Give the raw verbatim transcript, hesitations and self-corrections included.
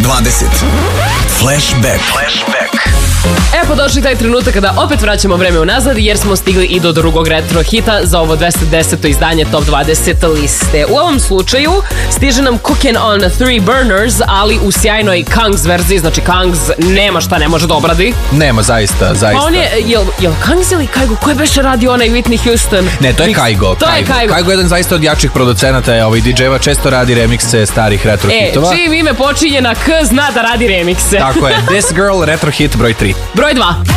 dvadeset. Flashback. Flashback. E, pa došli taj trenutak kada opet vraćamo vreme unazad jer smo stigli i do drugog retro hita za ovo dvesta deseto izdanje Top dvadeset liste. U ovom slučaju stiže nam Cookin' on Three Burners, ali u sjajnoj Kangs verziji, znači Kangs nema šta ne može da obradi. Nema, zaista, zaista. Pa on je, jel, jel Kangs ili Kaigo? Ko je beše radio onaj Whitney Houston? Ne, to je Kaigo. To je Kaigo. Kaigo je jedan zaista od jačih producenata, je ovaj D J-eva, često radi remikse starih retro e, hitova. E, čim ime počinje na K, zna da radi remikse. Tako je. This Girl, retro hit broj tri. Broj dva.